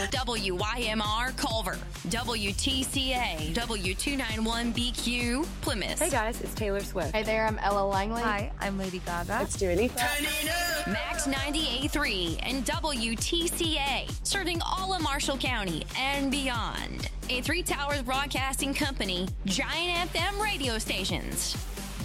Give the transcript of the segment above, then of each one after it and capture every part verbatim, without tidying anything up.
W Y M R Culver, W T C A, W two ninety-one B Q Plymouth. Hey guys, it's Taylor Swift. Hey there, I'm Ella Langley. Hi, I'm Lady Gaga. It's Dua Lipa. Max ninety-eight point three and W T C A, serving all of Marshall County and beyond. A Three Towers Broadcasting Company, Giant F M radio stations.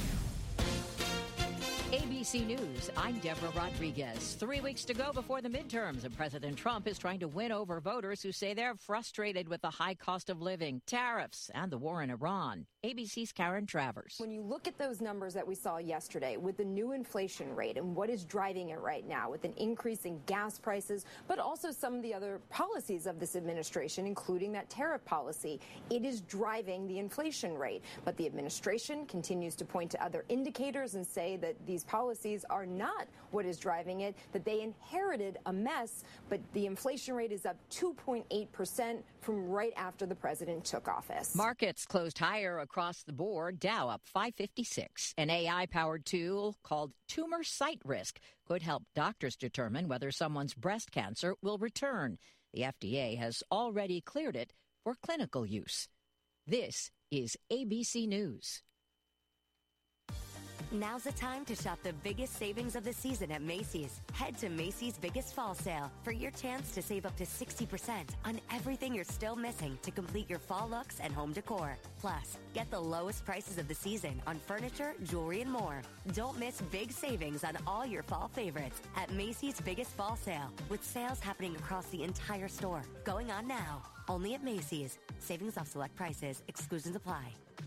A B C News, I'm Deborah Rodriguez. Three weeks to go before the midterms, and President Trump is trying to win over voters who say they're frustrated with the high cost of living, tariffs, and the war in Iran. A B C's Karen Travers. When you look at those numbers that we saw yesterday with the new inflation rate and what is driving it right now with an increase in gas prices, but also some of the other policies of this administration, including that tariff policy, it is driving the inflation rate. But the administration continues to point to other indicators and say that these policies are not what is driving it, that they inherited a mess, but the inflation rate is up two point eight percent from right after the president took office. Markets closed higher across the board. Dow up five fifty-six. An A I-powered tool called Tumor Site Risk could help doctors determine whether someone's breast cancer will return. The F D A has already cleared it for clinical use. This is A B C News. Now's the time to shop the biggest savings of the season at Macy's. Head to Macy's Biggest Fall Sale for your chance to save up to sixty percent on everything you're still missing to complete your fall looks and home decor. Plus, get the lowest prices of the season on furniture, jewelry, and more. Don't miss big savings on all your fall favorites at Macy's Biggest Fall Sale, with sales happening across the entire store. Going on now, only at Macy's. Savings off select prices. Exclusions apply.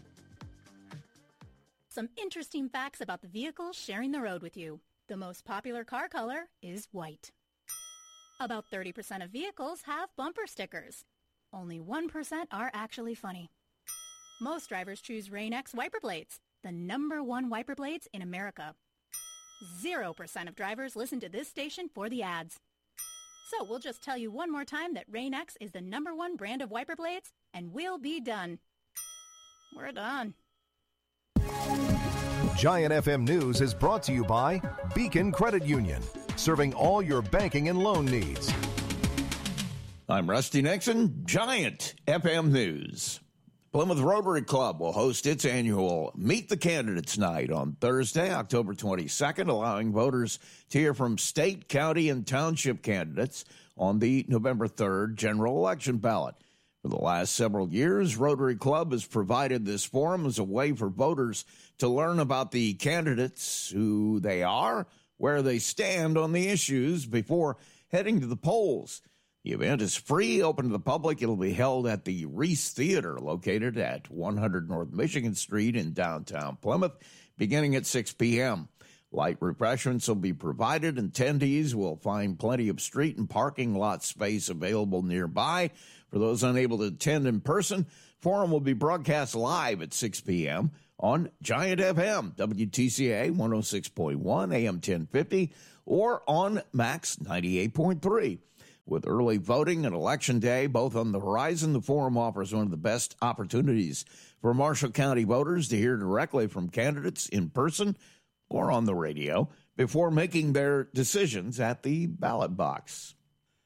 Some interesting facts about the vehicles sharing the road with you. The most popular car color is white. About thirty percent of vehicles have bumper stickers. Only one percent are actually funny. Most drivers choose Rain-X wiper blades, the number one wiper blades in America. Zero percent of drivers listen to this station for the ads. So we'll just tell you one more time that Rain-X is the number one brand of wiper blades, and we'll be done. We're done. Giant F M News is brought to you by Beacon Credit Union, serving all your banking and loan needs. I'm Rusty Nixon, Giant F M News. Plymouth Rotary Club will host its annual Meet the Candidates Night on Thursday, October twenty-second, allowing voters to hear from state, county, and township candidates on the November third general election ballot. For the last several years, Rotary Club has provided this forum as a way for voters to learn about the candidates, who they are, where they stand on the issues before heading to the polls. The event is free, open to the public. It'll be held at the Reese Theater, located at one hundred North Michigan Street in downtown Plymouth, beginning at six p.m. Light refreshments will be provided. Attendees will find plenty of street and parking lot space available nearby. For those unable to attend in person, forum will be broadcast live at six p.m. on Giant F M, W T C A one oh six point one, A M ten fifty, or on Max ninety-eight point three. With early voting and Election Day both on the horizon, the forum offers one of the best opportunities for Marshall County voters to hear directly from candidates in person or on the radio before making their decisions at the ballot box.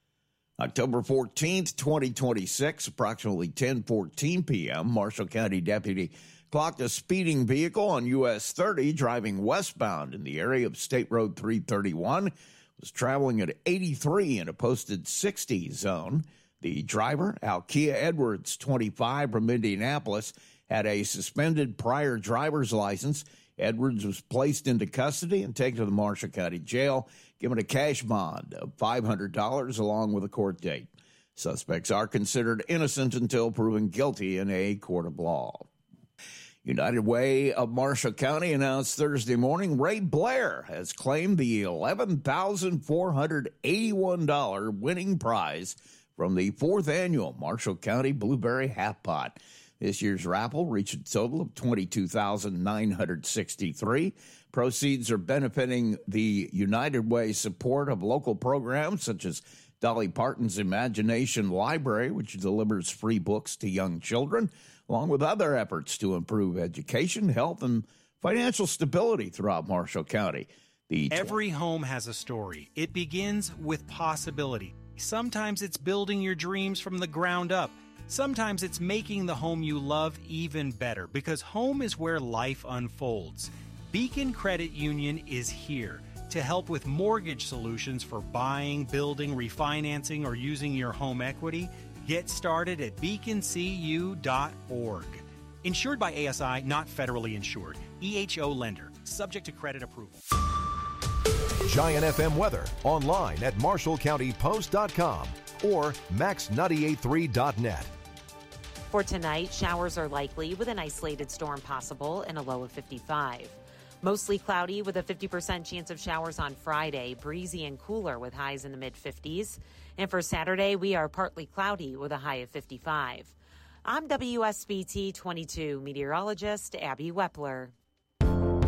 October fourteenth, twenty twenty-six, approximately ten fourteen p.m., Marshall County deputy clocked a speeding vehicle on U S thirty driving westbound in the area of State Road three thirty-one. Was traveling at eighty-three in a posted sixty zone. The driver, Alkia Edwards, twenty-five, from Indianapolis, had a suspended prior driver's license. Edwards was placed into custody and taken to the Marshall County Jail, given a cash bond of five hundred dollars along with a court date. Suspects are considered innocent until proven guilty in a court of law. United Way of Marshall County announced Thursday morning Ray Blair has claimed the eleven thousand four hundred eighty-one dollars winning prize from the fourth annual Marshall County Blueberry Half Pot. This year's raffle reached a total of twenty-two thousand nine hundred sixty-three dollars. Proceeds are benefiting the United Way support of local programs such as Dolly Parton's Imagination Library, which delivers free books to young children, along with other efforts to improve education, health, and financial stability throughout Marshall County. The Every home has a story. It begins with possibility. Sometimes it's building your dreams from the ground up. Sometimes it's making the home you love even better, because home is where life unfolds. Beacon Credit Union is here to help with mortgage solutions for buying, building, refinancing, or using your home equity. Get started at beacon c u dot org. Insured by A S I, not federally insured. E H O lender. Subject to credit approval. Giant F M weather online at marshall county post dot com or max nine eight three dot net. For tonight, showers are likely with an isolated storm possible and a low of fifty-five. Mostly cloudy with a fifty percent chance of showers on Friday, breezy and cooler with highs in the mid-fifties. And for Saturday, we are partly cloudy with a high of fifty-five. I'm W S B T twenty-two meteorologist Abby Wepler.